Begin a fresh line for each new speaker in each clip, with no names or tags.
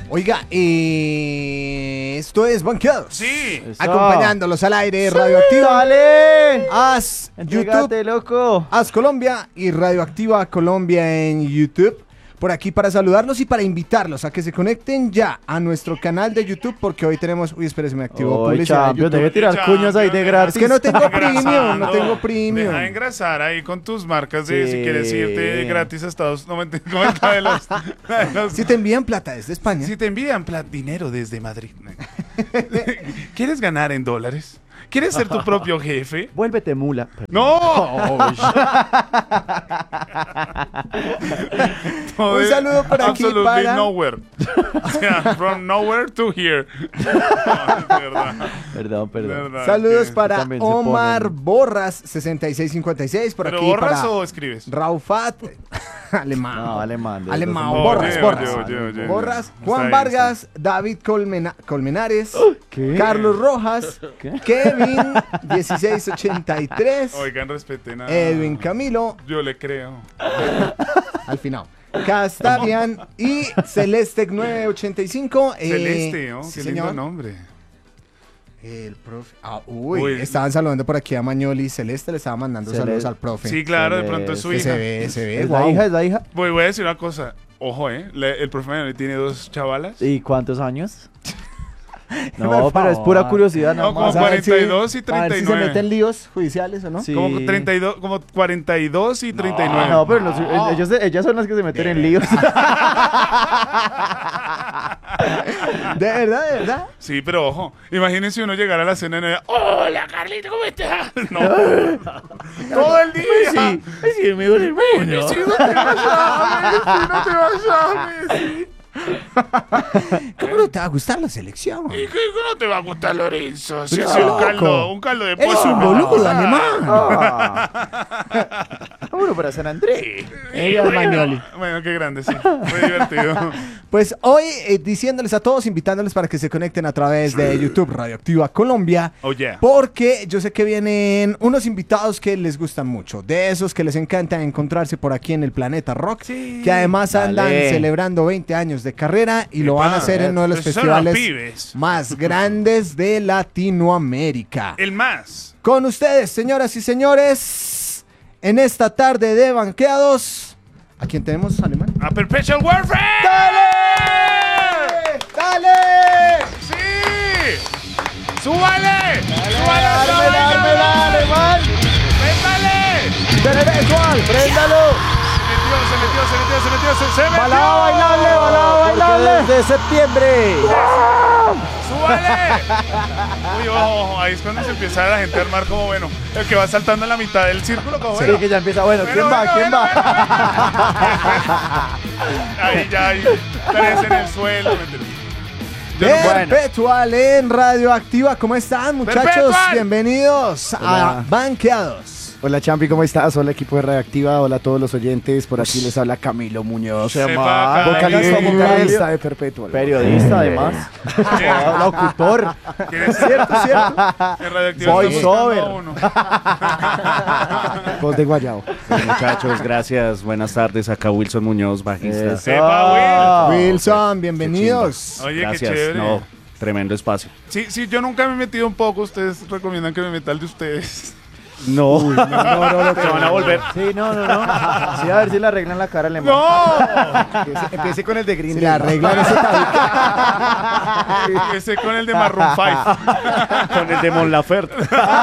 Oiga, esto es Banqueados.
Sí.
Acompañándolos al aire, Radioactiva.
¡Dale!
Haz
Entrégate,
YouTube,
loco.
Haz Colombia y Radioactiva Colombia en YouTube. Por aquí para saludarlos y para invitarlos a que se conecten ya a nuestro canal de YouTube, porque hoy tenemos... Uy, espérese, me activó publicidad de
Champions,
YouTube.
debe tirar cuñas ahí de gratis.
Es que no tengo
Engrasando.
premium, no tengo premium.
Deja de engrasar ahí con tus marcas de
Sí.
si quieres irte gratis a Estados Unidos. No, de los,
Si te envían plata desde España.
si te envían dinero desde Madrid. ¿Quieres ganar en dólares? ¿Quieres ser tu propio jefe?
Vuélvete mula.
¡No!
Un saludo por aquí
Absolutely
para...
nowhere. O sea, from nowhere to here. No, es verdad.
Perdón.
Verdad,
Saludos
que-
para
también se
Omar
ponen.
Borras 6656 por
¿Pero
aquí
borras
para
o escribes?
Raufat alemán.
No, alemán.
Alemán,
Oye,
Borras,
oye,
Borras.
oye.
Borras,
Está
Juan
bien,
Vargas, David Colmenares,
¿Qué?
Carlos Rojas,
¿Qué?
Kevin 1683,
Oigan, respeten a...
Edwin Camilo,
Yo le creo.
al final. Castavian y Celeste 985.
Celeste, ¿no?
Sí,
Qué lindo
señor.
nombre.
El profe. Uy,
Uy.
estaban saludando por aquí a Mañoli. Celeste le estaba mandando
Celeste.
saludos al profe.
Sí, claro, de pronto es su
Que
hija.
se ve,
¿Es
guau.
la hija? ¿Es la hija?
Voy a decir una cosa. Ojo, el profe Manuel tiene 2 chavalas.
¿Y cuántos años?
Por
No, pero es
favor.
pura curiosidad,
No,
nada
como
más.
A ver si-
42 y
A ver si se
39.
meten líos judiciales o no.
Sí.
Como 32, como 42 y 39.
No, pero ellas son las que se meten en líos.
¿De verdad, de verdad?
Sí, pero ojo, imagínense uno llegar a la cena y no diga, hola Carlito, ¿cómo estás? No. Todo el día.
Sí, me duele el moño.
Sí, no te vayas, no te vayas. Sí.
¿Cómo no te va a gustar la selección?
¿Y qué no te va a gustar Lorenzo? Sí,
Pero
sí,
loco.
un caldo de
Eres
pollo.
un boludo alemán.
Vámonos para San Andrés.
Ella es Magnoli.
Bueno, qué grande, sí. Fue divertido.
Pues hoy diciéndoles a todos, invitándoles para que se conecten a través de YouTube Radioactiva Colombia.
Oh, yeah.
Porque yo sé que vienen unos invitados que les gustan mucho. De esos que les encanta encontrarse por aquí en el Planeta Rock.
Sí.
Que además andan
Dale.
celebrando 20 años de carrera y lo van a hacer en uno de los
Esos son los
festivales
pibes.
más grandes de Latinoamérica.
El más.
Con ustedes, señoras y señores, en esta tarde de banqueados, ¿a quién tenemos, Alemán?
A Perpetual Warfare.
¡Dale! ¡Dale!
¡Sí! ¡Súbale! ¡Súbale!
¡Dale, Alemán!
¡Métale!
¡Perpetual! ¡Préndalo!
Se metió.
¡Balada bailable! ¡Desde septiembre!
¡Súbale! Uy, ojo, ahí es cuando se empieza la gente a armar como, bueno, el que va saltando en la mitad del círculo, como,
Sí,
bueno.
que ya empieza. Bueno, ¿quién
Bueno,
va? ¿Quién
bueno,
va?
Ahí ya hay 3 en el suelo. Yo no-
Perpetual en Radioactiva. ¿Cómo están, muchachos?
Perpetual.
Bienvenidos a
Hola.
Banqueados.
Hola Champi, ¿cómo estás? Hola equipo de Radioactiva, hola a todos los oyentes. Por aquí les habla Camilo Muñoz,
Sepa acá.
vocalista de Perpetual.
Periodista, además. Locutor.
¿Quieres cierto? En Radioactiva
Voice
estamos buscando
over.
a uno.
Voz de Guayao.
Muchachos, gracias. Buenas tardes. Acá Wilson Muñoz, bajista.
Eso.
Epa,
Wilson, bienvenidos.
Oye,
Gracias.
qué chévere.
No, tremendo espacio.
Sí, yo nunca me he metido un poco. Ustedes recomiendan que me meta el de ustedes.
No.
No,
Se van a volver.
Sí, no. Sí, a ver si le arreglan la cara al alemán.
¡No!
Empiece con el de Green
Si
Day.
la arreglan ese
Empecé con el de Maroon 5.
Con el de Mon Laferte.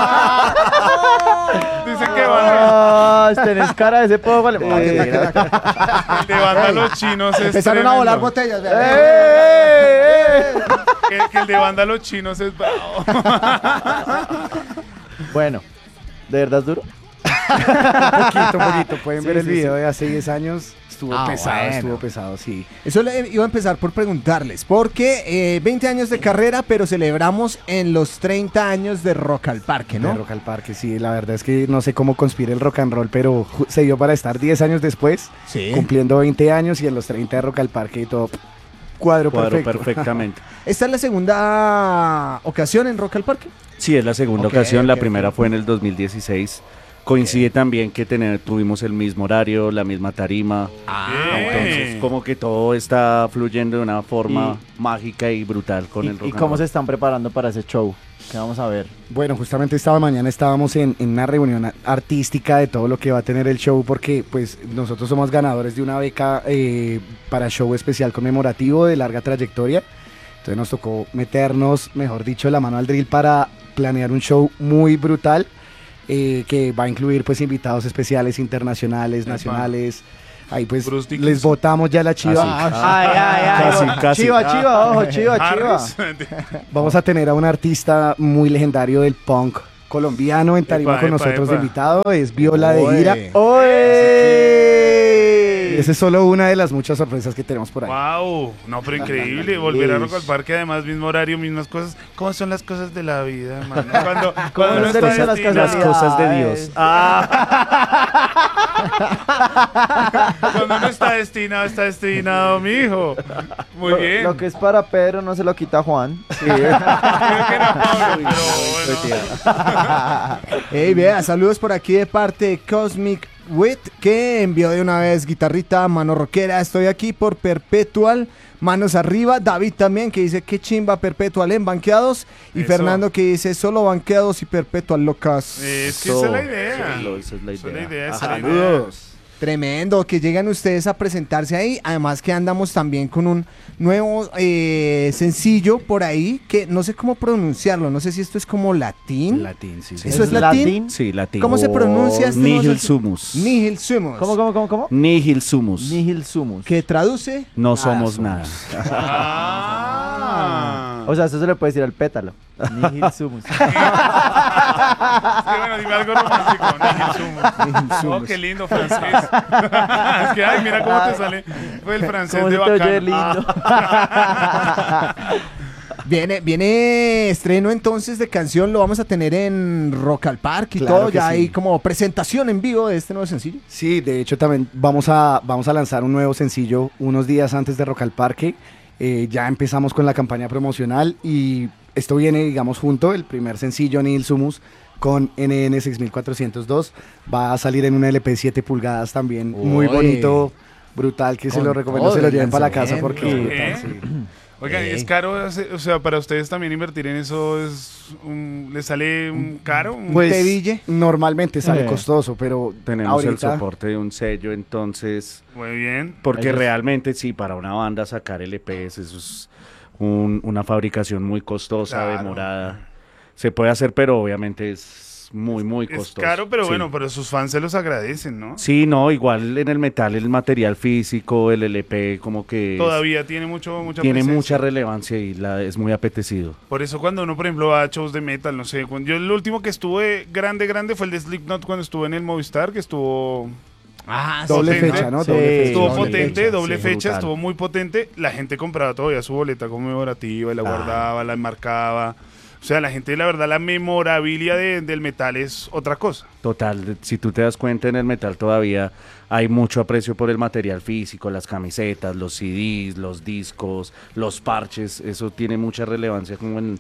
Dicen que van
Tenés cara de ese poco alemán.
el de banda Los Chinos es
Empezaron a volar
tremendo.
botellas. vean.
Que el de banda Los Chinos es bravo.
Bueno, ¿de verdad es duro?
Un poquito. Pueden ver el video de hace 10 años. Estuvo pesado, sí.
Eso le iba a empezar por preguntarles, porque 20 años de carrera, pero celebramos en los 30 años de Rock al Parque,
De
¿no?
Rock al Parque, sí. La verdad es que no sé cómo conspira el rock and roll, pero se dio para estar 10 años después,
Sí.
cumpliendo 20 años y en los 30 de Rock al Parque y todo. Cuadro perfecto.
perfectamente.
¿Esta es la segunda ocasión en Rock al Parque?
Sí, es la segunda
Ok,
ocasión.
ok,
La
ok.
primera fue en el 2016 Coincide también que tuvimos el mismo horario, la misma tarima. Entonces, como que todo está fluyendo de una forma mágica y brutal con el rock
¿Y
and
cómo
roll.
se están preparando para ese show? ¿Qué vamos a ver?
Bueno, justamente esta mañana estábamos en una reunión artística de todo lo que va a tener el show, porque pues nosotros somos ganadores de una beca para show especial conmemorativo de larga trayectoria. Entonces nos tocó meternos, mejor dicho, la mano al drill para planear un show muy brutal que va a incluir pues invitados especiales internacionales, nacionales. Ahí pues
Bruce Dickinson.
les votamos ya la chiva.
Casi.
Chiva, ojo, chiva.
Harris.
Vamos a tener a un artista muy legendario del punk colombiano en tarima con nosotros de invitado, es Viola de Ira. Esa es solo una de las muchas sorpresas que tenemos por ahí.
Wow, no, pero increíble. Volver a Rock al Parque, además, mismo horario, mismas cosas. ¿Cómo son las cosas de la vida, hermano? Cuando uno está
son las
destinado,
Las cosas de Dios.
cuando uno está destinado, mijo. Muy bien.
Lo que es para Pedro no se lo quita Juan.
Creo que era Pablo, pero bueno.
Hey, vea, saludos por aquí de parte de Cosmic Wit, que envió de una vez guitarrita, mano rockera. Estoy aquí por Perpetual, manos arriba. David también, que dice que chimba Perpetual en banqueados. Y
Eso.
Fernando, que dice solo banqueados y Perpetual locas.
Es que esa es la idea.
Esa es la
Esa es la
idea.
idea, esa es
Ajá.
la idea.
Saludos.
Tremendo, que llegan ustedes a presentarse ahí. Además que andamos también con un nuevo sencillo por ahí, que no sé cómo pronunciarlo. No sé si esto es como latín.
Latín, sí.
¿Eso es latín?
Sí, latín.
¿Cómo se pronuncia este nuevo
Nihil
sencillo?
sumus.
Nihil sumus.
¿Cómo?
Nihil sumus.
Nihil sumus.
Que traduce
No somos nada.
Ah.
O sea, eso se le puede decir al pétalo. Nihil sumus.
Es que bueno, dime algo romántico. Nihil sumus. Oh, qué lindo francés. Es que, ay, mira cómo te sale. Fue el francés
¿Cómo
de
se te oye
bacano.
lindo?
Viene estreno entonces de canción, lo vamos a tener en Rock al Parque y
Claro
todo,
que
ya
sí.
hay como presentación en vivo de este nuevo sencillo.
Sí, de hecho también vamos a lanzar un nuevo sencillo unos días antes de Rock al Parque. Ya empezamos con la campaña promocional y esto viene, digamos, junto, el primer sencillo, Nihil Sumus, con NN 6402. Va a salir en un LP 7 pulgadas también, muy
Uy.
bonito, brutal, que se
Con
lo recomiendo,
todo
se lo
el
lleven para la casa
lanzamiento.
porque...
¿Eh?
sí.
Oigan, ¿es caro? O sea, para ustedes también invertir en eso ¿les sale caro?
Pues, teville.
Normalmente sale costoso, pero
Tenemos el
ahorita...
soporte de un sello, entonces...
Muy bien.
Porque
Ellos-
realmente sí, para una banda sacar LPs, eso es una fabricación muy costosa,
Claro.
demorada. Se puede hacer, pero obviamente es muy
Es
costoso.
caro, pero
Sí.
bueno, pero sus fans se los agradecen, ¿no?
Sí, no, igual en el metal, el material físico, el LP, como que
Todavía tiene mucha
tiene
presencia.
mucha relevancia y es muy apetecido.
Por eso cuando uno, por ejemplo, va a shows de metal, no sé, yo el último que estuve grande fue el de Slipknot cuando estuve en el Movistar, que estuvo
Doble
potente.
fecha, ¿no?
Sí,
Doble fecha.
Estuvo
doble
potente,
fecha,
doble
sí,
fecha,
brutal.
estuvo muy potente. La gente compraba todavía su boleta conmemorativa y la guardaba, la enmarcaba. O sea, la gente, la verdad, la memorabilia del metal es otra cosa.
Total, si tú te das cuenta, en el metal todavía hay mucho aprecio por el material físico, las camisetas, los CDs, los discos, los parches, eso tiene mucha relevancia como en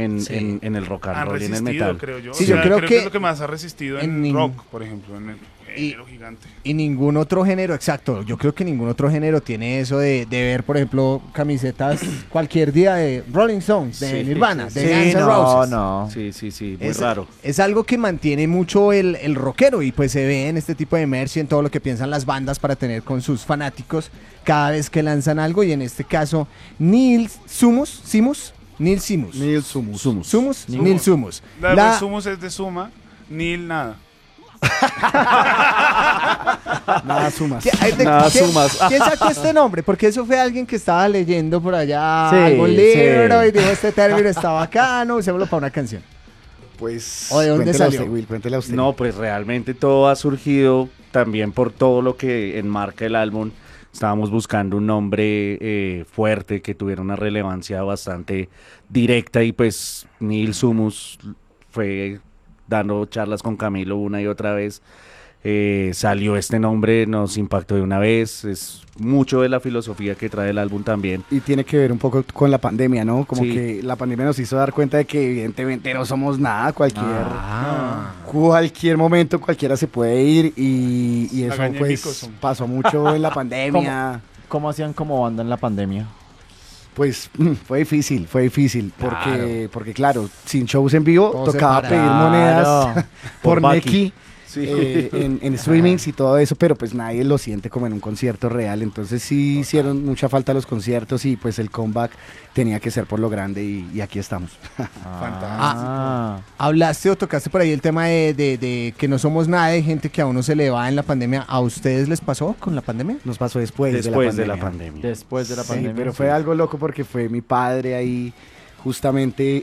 el rock and
Han
roll y en el
resistido,
metal.
creo yo.
Sí,
O
yo
sea,
creo que
es lo que más ha resistido en
en
rock, por ejemplo, en el género gigante.
Y ningún otro género, exacto, yo creo que ningún otro género tiene eso de ver, por ejemplo, camisetas cualquier día de Rolling Stones, de
Sí,
Nirvana,
sí,
de
Sí,
Guns N' Roses.
no.
Sí, muy raro.
Es algo que mantiene mucho el rockero y pues se ve en este tipo de merch y en todo lo que piensan las bandas para tener con sus fanáticos cada vez que lanzan algo, y en este caso Neil Sumus,
Nihil Sumus.
Neil Sumus.
La de Sumus es de suma, Nil nada.
Nada sumas.
Nada sumas.
¿Quién sacó este nombre? Porque eso fue alguien que estaba leyendo por allá
Sí,
algún libro
sí.
y dijo este término está bacano, usémoslo para una canción.
Pues,
¿O de dónde
cuéntela
salió?
usted, Will, cuéntela usted.
No, pues realmente todo ha surgido también por todo lo que enmarca el álbum. Estábamos buscando un nombre fuerte que tuviera una relevancia bastante directa y pues Nihil Sumus fue dando charlas con Camilo una y otra vez salió este nombre, nos impactó de una vez, es mucho de la filosofía que trae el álbum también.
Y tiene que ver un poco con la pandemia, ¿no? Como
Sí.
que la pandemia nos hizo dar cuenta de que evidentemente no somos nada,
Ah.
cualquier momento cualquiera se puede ir y eso
Agañénicos
pues
son.
pasó mucho en la pandemia.
¿Cómo hacían como banda en la pandemia?
Pues fue difícil, porque claro, sin shows en vivo
Todo
tocaba
separado.
pedir monedas por
Por
Neki.
Sí.
En streamings y todo eso, pero pues nadie lo siente como en un concierto real, entonces sí hicieron mucha falta los conciertos y pues el comeback tenía que ser por lo grande y aquí estamos.
Ah,
Hablaste o tocaste por ahí el tema de que no somos nada, de gente que a uno se le va en la pandemia. ¿A ustedes les pasó con la pandemia?
Nos pasó después
Después de la pandemia.
después de la
Sí,
pandemia.
pero fue algo loco porque fue mi padre ahí justamente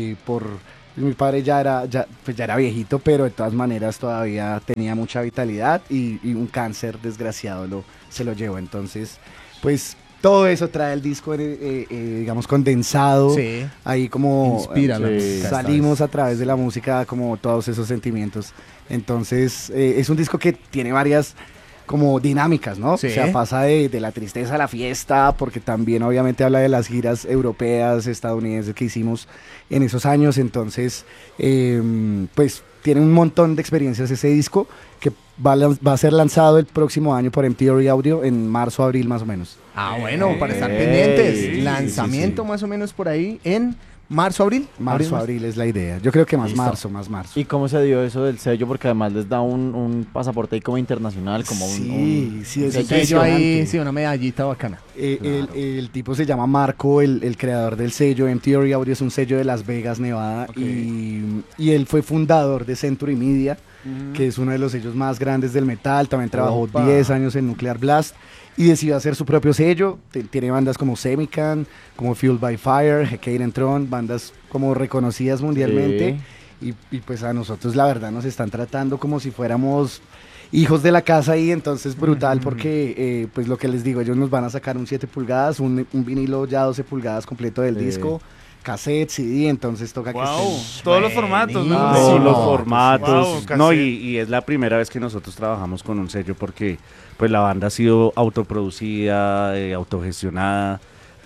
mi padre pues ya era viejito, pero de todas maneras todavía tenía mucha vitalidad y un cáncer desgraciado se lo llevó. Entonces, pues todo eso trae el disco, digamos, condensado.
Sí.
Ahí como
Inspira la
Sí.
música esta
salimos
vez.
a través de la música como todos esos sentimientos. Entonces, es un disco que tiene varias como dinámicas, ¿no?
Sí.
O sea, pasa de la tristeza a la fiesta, porque también obviamente habla de las giras europeas, estadounidenses que hicimos en esos años. Entonces, pues tiene un montón de experiencias ese disco que va a ser lanzado el próximo año por MTV Audio en marzo, abril más o menos.
Ah, bueno, para estar
Ey,
pendientes.
sí,
Lanzamiento
sí.
más o menos por ahí en marzo, abril.
Marzo, abril es la idea. Yo creo que más
Listo.
marzo.
¿Y cómo se dio eso del sello? Porque además les da un pasaporte ahí como internacional, como
Sí, sí, es
El sello ahí,
impresionante.
sí, una medallita bacana.
El tipo se llama Marco, el creador del sello. MTV Audio es un sello de Las Vegas, Nevada.
Ok.
Y él fue fundador de Century Media, que es uno de los sellos más grandes del metal. También trabajó
Opa.
10 años en Nuclear Blast. Y decidió hacer su propio sello. Tiene bandas como Semican, como Fueled by Fire, Hecate and Throne, bandas como reconocidas mundialmente. Y pues a nosotros la verdad nos están tratando como si fuéramos hijos de la casa ahí, entonces brutal porque pues lo que les digo, ellos nos van a sacar un 7 pulgadas, un vinilo ya 12 pulgadas completo del
Sí.
disco, cassette, CD, entonces toca que
Wow,
estén...
todos los formatos, ¿no?
Buenísimo.
Todos los
no,
formatos.
wow,
No,
cassette.
y es la primera vez que nosotros trabajamos con un sello porque pues la banda ha sido autoproducida, autogestionada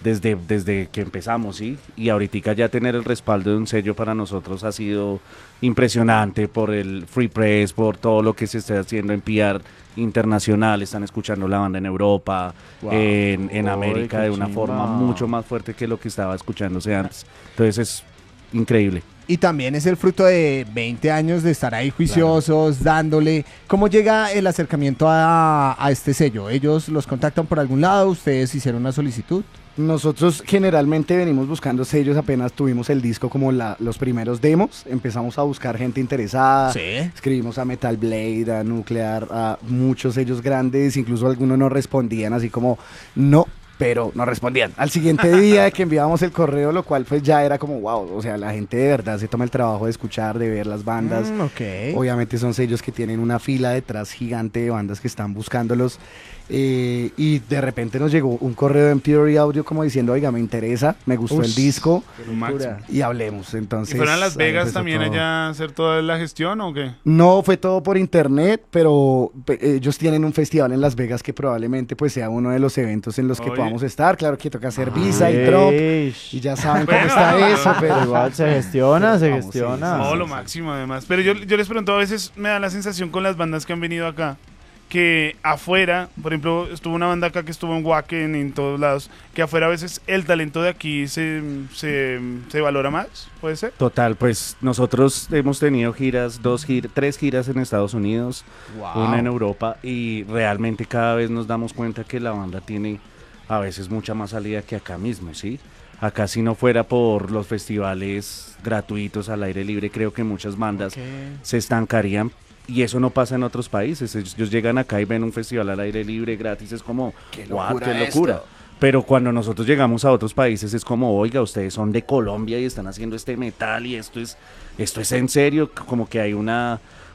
desde que empezamos, ¿sí? Y ahorita ya tener el respaldo de un sello para nosotros ha sido impresionante por el Free Press, por todo lo que se está haciendo en PR internacional. Están escuchando la banda en Europa,
Wow.
en
Uy,
América
qué
de una
chimba.
forma mucho más fuerte que lo que estaba escuchándose antes. Entonces es increíble.
Y también es el fruto de 20 años de estar ahí juiciosos, dándole. ¿Cómo llega el acercamiento a este sello? ¿Ellos los contactan por algún lado? ¿Ustedes hicieron una solicitud?
Nosotros generalmente venimos buscando sellos, apenas tuvimos el disco como los primeros demos, empezamos a buscar gente interesada, escribimos a Metal Blade, a Nuclear, a muchos sellos grandes, incluso algunos no respondían, así como no, pero no respondían. Al siguiente día que enviábamos el correo, lo cual pues ya era como wow, o sea, la gente de verdad se toma el trabajo de escuchar, de ver las bandas.
Ok.
Obviamente son sellos que tienen una fila detrás gigante de bandas que están buscándolos. Y de repente nos llegó un correo de MTV Audio como diciendo, oiga, me interesa, me gustó el disco
Lo máximo.
y hablemos. Entonces,
¿Y fueron a Las
ahí
Vegas
empezó
también
todo.
allá a hacer toda la gestión o qué?
No, fue todo por internet, pero ellos tienen un festival en Las Vegas que probablemente pues sea uno de los eventos en los que
Oye.
podamos estar. Claro que toca hacer visa y Trump y ya saben cómo
Bueno,
está
no,
eso,
no,
pero
Igual se gestiona, se
Vamos, sí,
gestiona.
No, lo máximo además. Pero yo les pregunto, a veces me da la sensación con las bandas que han venido acá, que afuera, por ejemplo, estuvo una banda acá que estuvo en Wacken, en todos lados, que afuera a veces el talento de aquí se valora más, ¿puede ser?
Total, pues nosotros hemos tenido tres giras en Estados Unidos, una en Europa y realmente cada vez nos damos cuenta que la banda tiene a veces mucha más salida que acá mismo, ¿sí? Acá si no fuera por los festivales gratuitos al aire libre, creo que muchas bandas se estancarían y eso no pasa en otros países. Ellos llegan acá y ven un festival al aire libre gratis, es como, "What, qué locura". Pero cuando nosotros llegamos a otros países es como, oiga, ustedes son de Colombia y están haciendo este metal y esto es en serio, como que hay una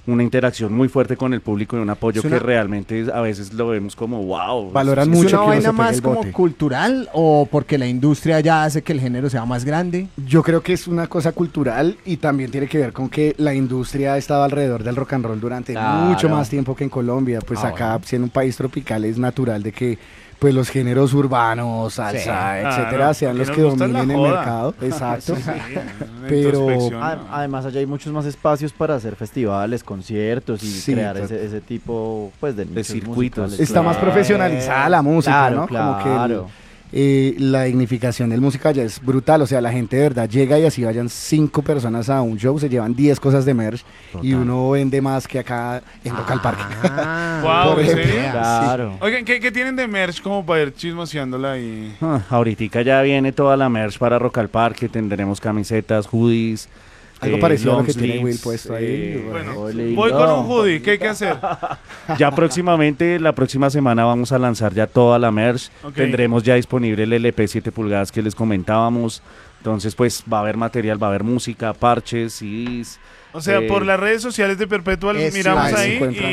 una interacción muy fuerte con el público y un apoyo
Es una-
que realmente a veces lo vemos como wow.
Valoran
¿Es
mucho
una
que uno
vaina
se pegue
más
el
como
bote.
cultural o porque la industria ya hace que el género sea más grande?
Yo creo que es una cosa cultural y también tiene que ver con que la industria ha estado alrededor del rock and roll durante
Claro.
mucho más tiempo que en Colombia. Pues acá, siendo un país tropical, es natural de que pues los géneros urbanos, salsa,
Claro,
etcétera, sean
porque
los que
nos gusta la
dominen el
joda.
mercado. Exacto.
Sí, una
Pero-
introspección, ¿no?
Además, allá hay muchos más espacios para hacer festivales, conciertos y
Sí,
crear
claro.
ese tipo pues, de nichos
circuitos.
musicales.
Está más profesionalizada la música, ¿no? Como que
Claro.
la dignificación del música ya es brutal, o sea, la gente de verdad llega y así vayan 5 personas a un show, se llevan 10 cosas de merch y uno vende más que acá en Rock al Parque.
Guau,
por
¿en
ejemplo.
serio?
Claro.
Oigan, ¿qué tienen de merch como para ir chismoseándola ahí?
Ahorita ya viene toda la merch para Rock al Parque, tendremos camisetas, hoodies.
Algo parecido a lo que
long
tiene
sleeves,
Will puesto ahí.
Bueno,
Ole,
voy
no.
con un hoodie, ¿qué hay que hacer?
Ya próximamente, la próxima semana vamos a lanzar ya toda la merch.
Ok.
Tendremos ya disponible el LP 7 pulgadas que les comentábamos. Entonces, pues va a haber material, va a haber música, parches, CDs.
O sea, por las redes sociales de Perpetual
Es
miramos
ahí se
ahí
encuentran